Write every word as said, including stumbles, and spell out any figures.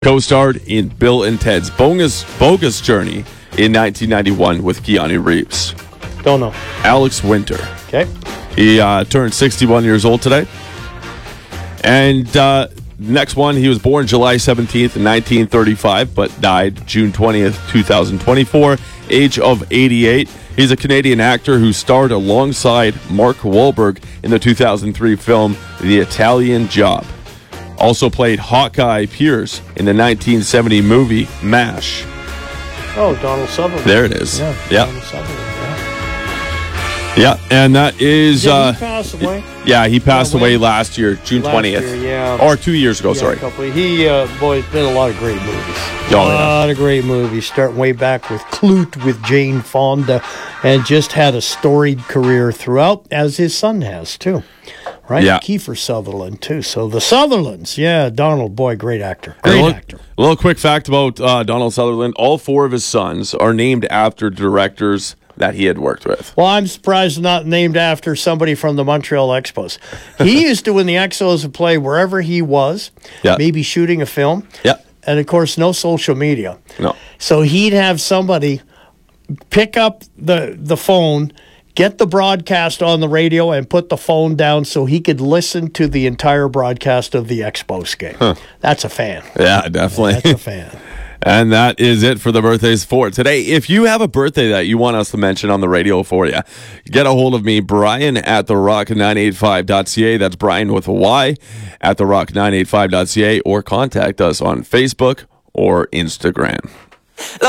Co-starred in Bill and Ted's Bogus, Bogus Journey in nineteen ninety-one with Keanu Reeves. Don't know. Alex Winter. Okay. He uh, turned sixty-one years old today. And uh, next one, he was born July seventeenth, nineteen thirty-five, but died June twentieth, twenty twenty-four, age of eighty-eight. He's a Canadian actor who starred alongside Mark Wahlberg in the two thousand three film The Italian Job. Also played Hawkeye Pierce in the nineteen seventy movie MASH. Oh, Donald Sutherland. There it is. Yeah, yeah. Donald Sutherland, yeah. Yeah, and that is... Did uh, he pass away? Yeah, he passed Yeah, away when? last year, June Last twentieth. year, yeah. Or two years ago, Yeah, sorry. a couple. He, uh, boy, it's been a lot of great movies. Oh, a lot of great movies, starting way back with Clute with Jane Fonda, and just had a storied career throughout, as his son has, too. Right? Yeah. Kiefer Sutherland, too. So the Sutherlands, yeah, Donald, boy, great actor. And Great a little, actor. A little quick fact about uh, Donald Sutherland. All four of his sons are named after directors that he had worked with. Well, I'm surprised not named after somebody from the Montreal Expos. He used to, when the Expos would play wherever he was, Yeah. maybe shooting a film. Yeah. And, of course, no social media. No. So he'd have somebody pick up the, the phone, get the broadcast on the radio, and put the phone down so he could listen to the entire broadcast of the Expos game. Huh. That's a fan. Yeah, definitely. That's a fan. And that is it for the birthdays for today. If you have a birthday that you want us to mention on the radio for you, get a hold of me, Brian at the rock nine eighty-five dot c a. That's Brian with a Y at the rock nine eighty-five dot c a, or contact us on Facebook or Instagram.